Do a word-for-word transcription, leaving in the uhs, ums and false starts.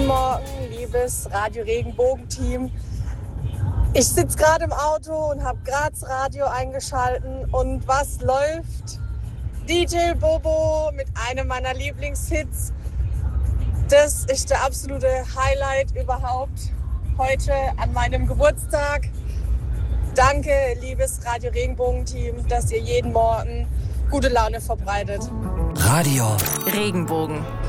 Guten Morgen, liebes Radio Regenbogen-Team. Ich sitze gerade im Auto und habe gerade das Radio eingeschalten. Und was läuft? D J Bobo mit einem meiner Lieblingshits. Das ist der absolute Highlight überhaupt heute an meinem Geburtstag. Danke, liebes Radio Regenbogen-Team, dass ihr jeden Morgen gute Laune verbreitet. Radio Regenbogen.